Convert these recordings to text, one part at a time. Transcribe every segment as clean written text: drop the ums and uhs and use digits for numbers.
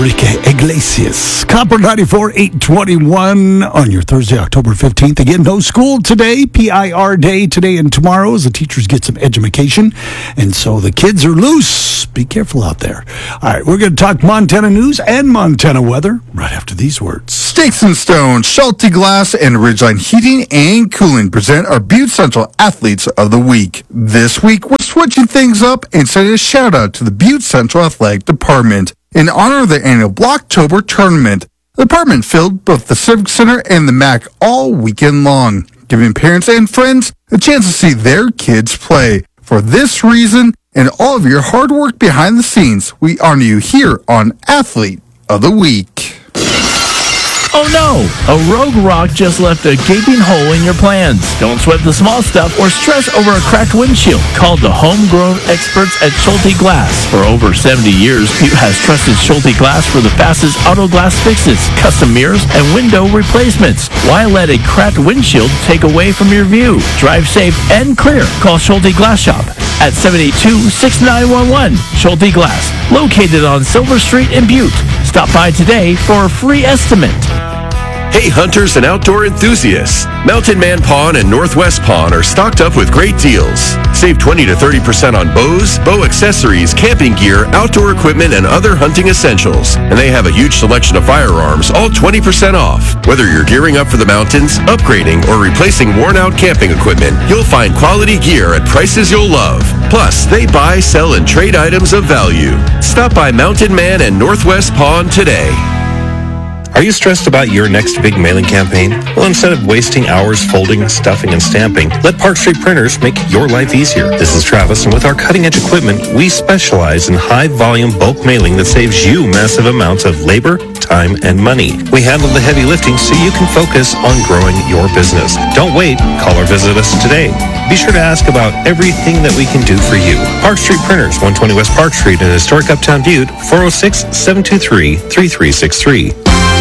Enrique Iglesias. Copper 94, 821 on your Thursday, October 15th. Again, no school today, PIR day today and tomorrow as the teachers get some education. And so the kids are loose. Be careful out there. All right, we're going to talk Montana news and Montana weather right after these words. Stakes and Stone, Schulte Glass, and Ridgeline Heating and Cooling present our Butte Central Athletes of the Week. This week, we're switching things up and sending a shout out to the Butte Central Athletic Department in honor of their annual Blocktober tournament. The department filled both the Civic Center and the MAC all weekend long, giving parents and friends a chance to see their kids play. For this reason and all of your hard work behind the scenes, we honor you here on Athlete of the Week. Oh no! A rogue rock just left a gaping hole in your plans. Don't sweat the small stuff or stress over a cracked windshield. Call the homegrown experts at Schulte Glass. For over 70 years, Butte has trusted Schulte Glass for the fastest auto glass fixes, custom mirrors, and window replacements. Why let a cracked windshield take away from your view? Drive safe and clear. Call Schulte Glass Shop at 782-6911. Schulte Glass, located on Silver Street in Butte. Stop by today for a free estimate. Hey hunters and outdoor enthusiasts, Mountain Man Pawn and Northwest Pawn are stocked up with great deals. Save 20 to 30% on bows, bow accessories, camping gear, outdoor equipment, and other hunting essentials. And they have a huge selection of firearms, all 20% off. Whether you're gearing up for the mountains, upgrading, or replacing worn-out camping equipment, you'll find quality gear at prices you'll love. Plus, they buy, sell, and trade items of value. Stop by Mountain Man and Northwest Pawn today. Are you stressed about your next big mailing campaign? Well, instead of wasting hours folding, stuffing, and stamping, let Park Street Printers make your life easier. This is Travis, and with our cutting-edge equipment, we specialize in high-volume bulk mailing that saves you massive amounts of labor, time, and money. We handle the heavy lifting so you can focus on growing your business. Don't wait. Call or visit us today. Be sure to ask about everything that we can do for you. Park Street Printers, 120 West Park Street in historic Uptown Butte, 406-723-3363.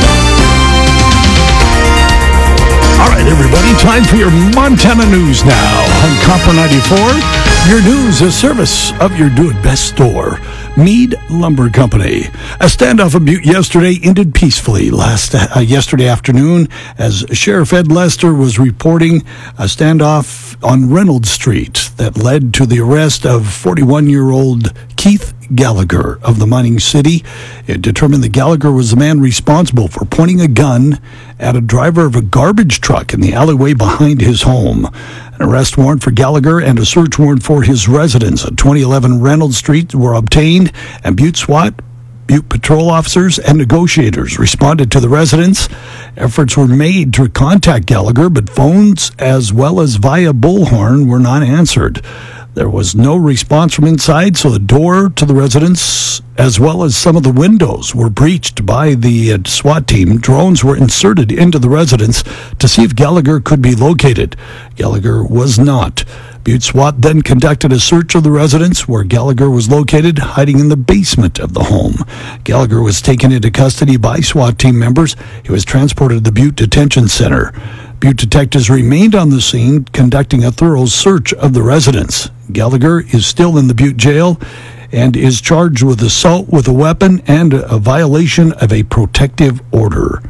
All right, everybody, time for your Montana news now on Copper 94. Your news, a service of your do-it-best store, Mead Lumber Company. A standoff in Butte yesterday ended peacefully yesterday afternoon as Sheriff Ed Lester was reporting a standoff on Reynolds Street that led to the arrest of 41-year-old Keith Gallagher of the mining city. It determined that Gallagher was the man responsible for pointing a gun at a driver of a garbage truck in the alleyway behind his home. An arrest warrant for Gallagher and a search warrant for his residence at 2011 Reynolds Street were obtained, and Butte SWAT, Butte patrol officers, and negotiators responded to the residence. Efforts were made to contact Gallagher, but phones as well as via bullhorn were not answered. There was no response from inside, so the door to the residence, as well as some of the windows, were breached by the SWAT team. Drones were inserted into the residence to see if Gallagher could be located. Gallagher was not. Butte SWAT then conducted a search of the residence where Gallagher was located, hiding in the basement of the home. Gallagher was taken into custody by SWAT team members. He was transported to the Butte Detention Center. Butte detectives remained on the scene, conducting a thorough search of the residence. Gallagher is still in the Butte jail and is charged with assault with a weapon and a violation of a protective order.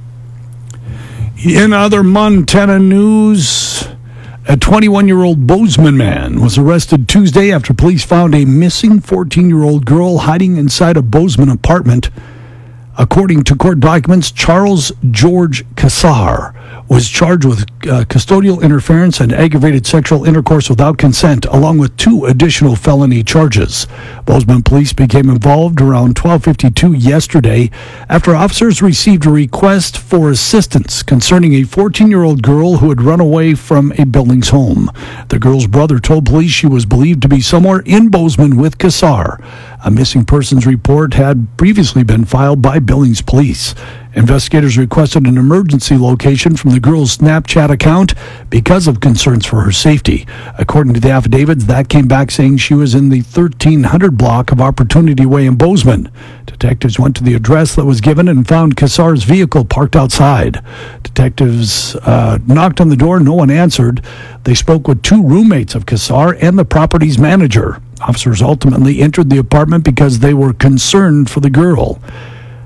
In other Montana news, a 21-year-old Bozeman man was arrested Tuesday after police found a missing 14-year-old girl hiding inside a Bozeman apartment. According to court documents, Charles George Kassar was charged with custodial interference and aggravated sexual intercourse without consent, along with 2 additional felony charges. Bozeman police became involved around 12:52 yesterday after officers received a request for assistance concerning a 14-year-old girl who had run away from a Billings home. The girl's brother told police she was believed to be somewhere in Bozeman with Kassar. A missing persons report had previously been filed by Billings police. Investigators requested an emergency location from the girl's Snapchat account because of concerns for her safety. According to the affidavits, that came back saying she was in the 1300 block of Opportunity Way in Bozeman. Detectives went to the address that was given and found Kassar's vehicle parked outside. Detectives knocked on the door. No one answered. They spoke with 2 roommates of Kassar and the property's manager. Officers ultimately entered the apartment because they were concerned for the girl.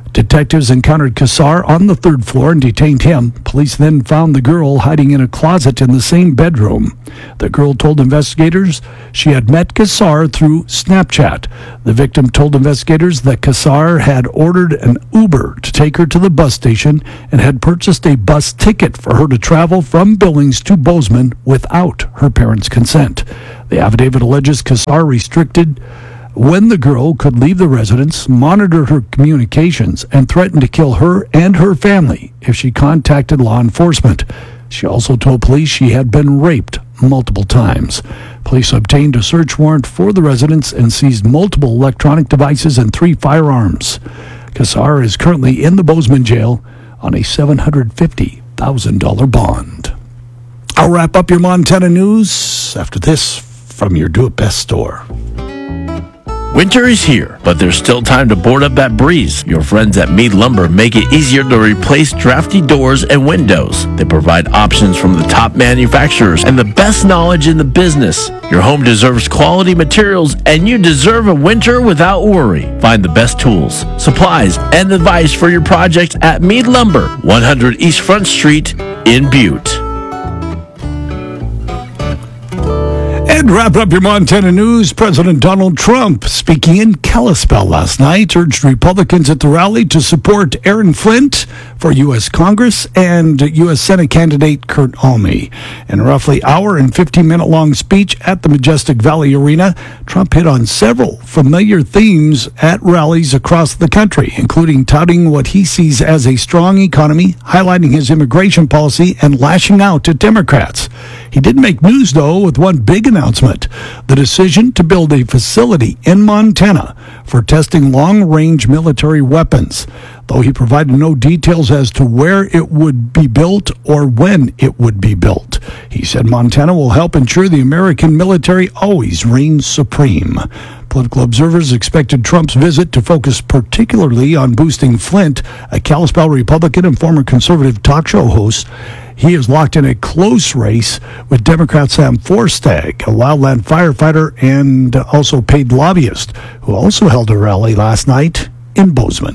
Detectives encountered Kassar on the third floor and detained him. Police then found the girl hiding in a closet in the same bedroom. The girl told investigators she had met Kassar through Snapchat. The victim told investigators that Kassar had ordered an Uber to take her to the bus station and had purchased a bus ticket for her to travel from Billings to Bozeman without her parents' consent. The affidavit alleges Kassar restricted when the girl could leave the residence, monitored her communications, and threatened to kill her and her family if she contacted law enforcement. She also told police she had been raped multiple times. Police obtained a search warrant for the residence and seized multiple electronic devices and 3 firearms. Kassar is currently in the Bozeman jail on a $750,000 bond. I'll wrap up your Montana news after this from your Do It Best store. Winter is here, but there's still time to board up that breeze. Your friends at Mead Lumber make it easier to replace drafty doors and windows. They provide options from the top manufacturers and the best knowledge in the business. Your home deserves quality materials, and you deserve a winter without worry. Find the best tools, supplies, and advice for your project at Mead Lumber, 100 East Front Street in Butte. And wrap up your Montana news. President Donald Trump, speaking in Kalispell last night, urged Republicans at the rally to support Aaron Flint for U.S. Congress and U.S. Senate candidate Kurt Almey. In a roughly hour and 15-minute long speech at the Majestic Valley Arena, Trump hit on several familiar themes at rallies across the country, including touting what he sees as a strong economy, highlighting his immigration policy, and lashing out at Democrats. He did make news, though, with one big announcement: the decision to build a facility in Montana for testing long-range military weapons, though he provided no details as to where it would be built or when it would be built. He said Montana will help ensure the American military always reigns supreme. Political observers expected Trump's visit to focus particularly on boosting Flint, a Kalispell Republican and former conservative talk show host. He is locked in a close race with Democrat Sam Forstag, a wildland firefighter and also paid lobbyist, who also held a rally last night in Bozeman.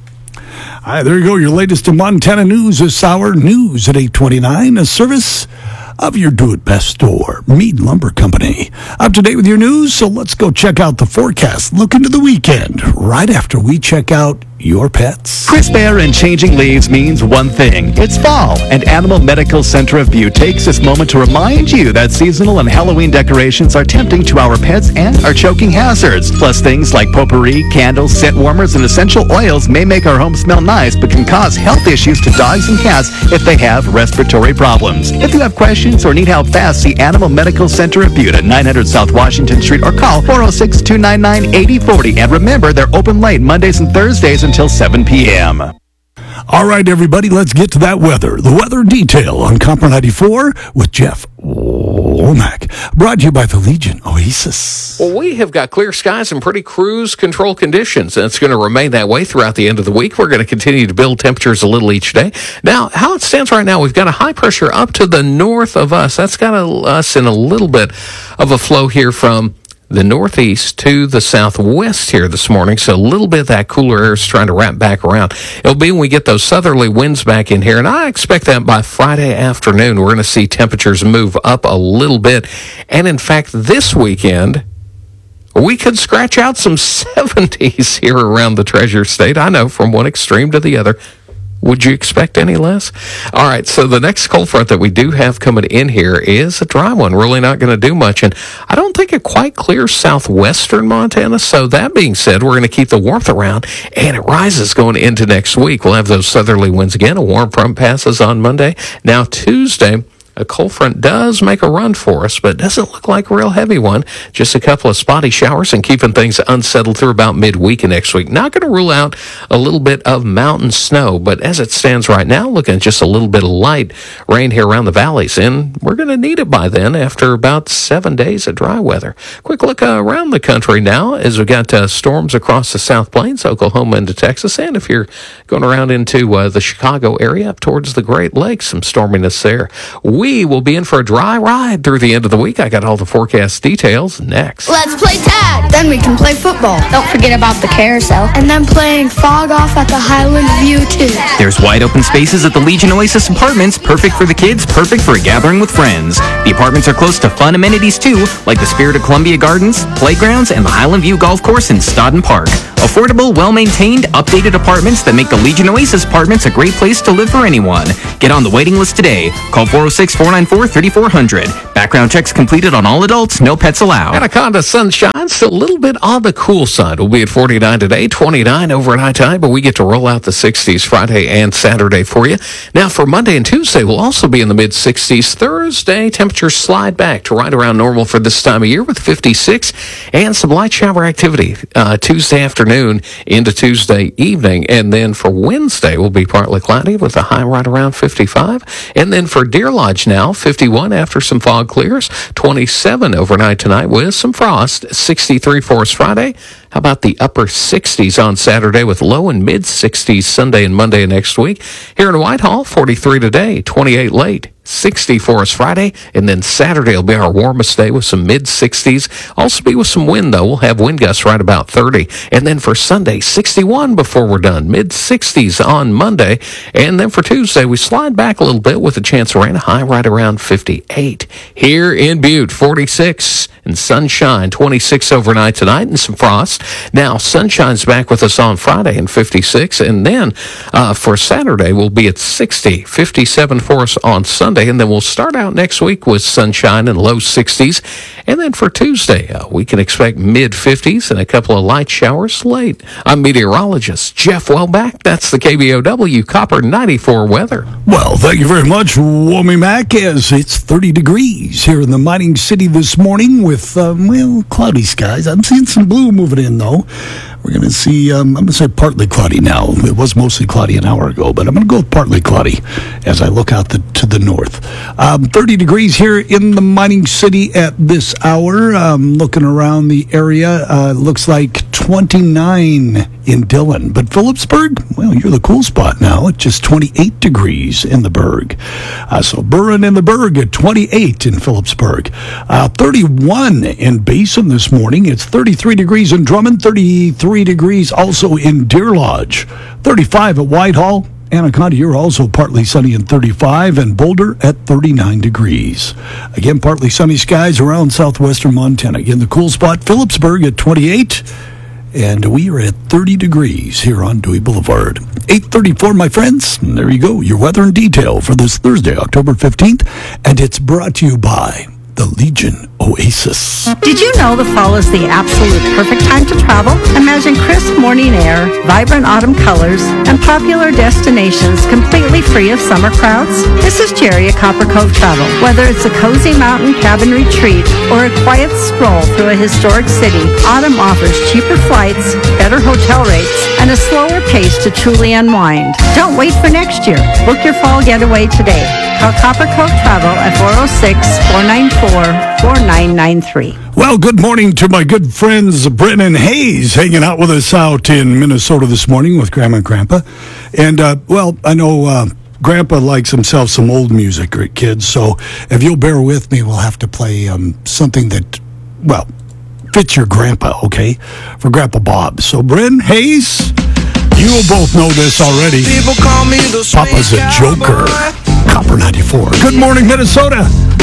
All right, there you go. Your latest in Montana news is Sour News at 8:29, a service of your Do It Best store, Mead Lumber Company. Up to date with your news, so let's go check out the forecast. Look into the weekend right after we check out your pets. Crisp air and changing leaves means one thing. It's fall, and Animal Medical Center of Butte takes this moment to remind you that seasonal and Halloween decorations are tempting to our pets and are choking hazards. Plus, things like potpourri, candles, scent warmers, and essential oils may make our home smell nice, but can cause health issues to dogs and cats if they have respiratory problems. If you have questions or need help fast, see Animal Medical Center of Butte at 900 South Washington Street or call 406-299-8040. And remember, they're open late Mondays and Thursdays until 7 p.m. All right, everybody, let's get to that weather. The weather detail on Copper 94 with Jeff Womack. Brought to you by the Legion Oasis. Well, we have got clear skies and pretty cruise control conditions, and it's going to remain that way throughout the end of the week. We're going to continue to build temperatures a little each day. Now, how it stands right now, we've got a high pressure up to the north of us. That's got us in a little bit of a flow here from the northeast to the southwest here this morning, so a little bit of that cooler air is trying to wrap back around. It'll be when we get those southerly winds back in here, and I expect that by Friday afternoon we're going to see temperatures move up a little bit. And in fact, this weekend we could scratch out some 70s here around the Treasure State. I know, from one extreme to the other. Would you expect any less? All right, so the next cold front that we do have coming in here is a dry one. Really not going to do much, and I don't think it quite clears southwestern Montana. So that being said, we're going to keep the warmth around, and it rises going into next week. We'll have those southerly winds again. A warm front passes on Monday. Now Tuesday, a cold front does make a run for us, but it doesn't look like a real heavy one. Just a couple of spotty showers and keeping things unsettled through about midweek of next week. Not going to rule out a little bit of mountain snow, but as it stands right now, looking at just a little bit of light rain here around the valleys, and we're going to need it by then after about 7 days of dry weather. Quick look around the country now as we got storms across the South Plains, Oklahoma into Texas, and if you're going around into the Chicago area up towards the Great Lakes, some storminess there. we will be in for a dry ride through the end of the week. I got all the forecast details next. Let's play tag. Then we can play football. Don't forget about the carousel. And then playing fog off at the Highland View, too. There's wide open spaces at the Legion Oasis Apartments, perfect for the kids, perfect for a gathering with friends. The apartments are close to fun amenities too, like the Spirit of Columbia Gardens, playgrounds, and the Highland View Golf Course in Stodden Park. Affordable, well-maintained, updated apartments that make the Legion Oasis Apartments a great place to live for anyone. Get on the waiting list today. Call 406-494-3400. Background checks completed on all adults, no pets allowed. Anaconda sunshine, still a little bit on the cool side. We'll be at 49 today, 29 overnight time, but we get to roll out the 60s Friday and Saturday for you. Now, for Monday and Tuesday, we'll also be in the mid-60s. Thursday, temperatures slide back to right around normal for this time of year with 56 and some light shower activity Tuesday afternoon into Tuesday evening. And then for Wednesday, we'll be partly cloudy with a high right around 55. And then for Deer Lodge now, 51 after some fog clears, 27 overnight tonight with some frost, 63 for us Friday. How about the upper 60s on Saturday with low and mid 60s Sunday and Monday next week? Here in Whitehall, 43 today, 28 late. 60 for us Friday, and then Saturday will be our warmest day with some mid-60s. Also be with some wind, though. We'll have wind gusts right about 30. And then for Sunday, 61 before we're done. Mid-60s on Monday. And then for Tuesday, we slide back a little bit with a chance of rain, a high right around 58. Here in Butte, 46 and sunshine, 26 overnight tonight and some frost. Now, sunshine's back with us on Friday and 56. And then for Saturday, we'll be at 60, 57 for us on Sunday. And then we'll start out next week with sunshine and low 60s. And then for Tuesday, we can expect mid-50s and a couple of light showers late. I'm meteorologist Jeff Welbeck. That's the KBOW Copper 94 weather. Well, thank you very much, Wommy Mac, as it's 30 degrees here in the mining city this morning with, cloudy skies. I'm seeing some blue moving in, though. We're going to see, I'm going to say partly cloudy now. It was mostly cloudy an hour ago, but I'm going to go with partly cloudy as I look out to the north. 30 degrees here in the mining city at this hour. Looking around the area, looks like 29 in Dillon. But Phillipsburg, well, you're the cool spot now. It's just 28 degrees in the Berg. So Burren in the Berg at 28 in Phillipsburg. 31 in Basin this morning. It's 33 degrees in Drummond, 33 degrees also in Deer Lodge, 35 at Whitehall. Anaconda, you're also partly sunny and 35, and Boulder at 39 degrees. Again, partly sunny skies around southwestern Montana. Again, the cool spot, Phillipsburg at 28, and we are at 30 degrees here on Dewey Boulevard. 8:34, my friends. And there you go, your weather in detail for this Thursday, October 15th, and it's brought to you by the Legion Oasis. Did you know the fall is the absolute perfect time to travel? Imagine crisp morning air, vibrant autumn colors, and popular destinations completely free of summer crowds? This is Jerry at Copper Cove Travel. Whether it's a cozy mountain cabin retreat or a quiet stroll through a historic city, autumn offers cheaper flights, better hotel rates, and a slower pace to truly unwind. Don't wait for next year. Book your fall getaway today. Call Copper Cove Travel at 406-494-4993. Well, good morning to my good friends Brennan Hayes hanging out with us out in Minnesota this morning with Grandma and Grandpa. And, I know Grandpa likes himself some old music, kids, so if you'll bear with me, we'll have to play something that, fits your grandpa, okay, for Grandpa Bob. So, Brennan Hayes, you will both know this already. People call me the Papa's a joker. Copper 94. Good morning, Minnesota.